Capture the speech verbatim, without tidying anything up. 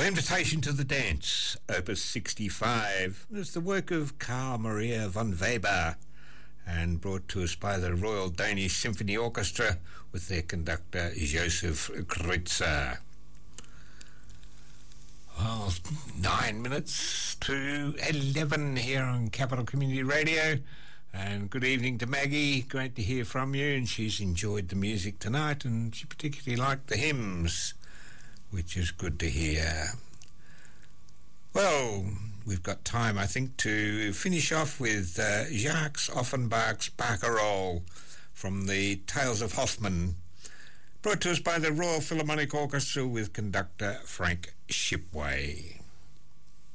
Invitation to the Dance, Opus sixty-five. It's the work of Carl Maria von Weber and brought to us by the Royal Danish Symphony Orchestra with their conductor Joseph Kreutzer. Well, nine minutes to eleven here on Capital Community Radio. And good evening to Maggie. Great to hear from you. And she's enjoyed the music tonight, and she particularly liked the hymns, which is good to hear. Well, we've got time, I think, to finish off with uh, Jacques Offenbach's Barcarolle from the Tales of Hoffmann, brought to us by the Royal Philharmonic Orchestra with conductor Frank Shipway.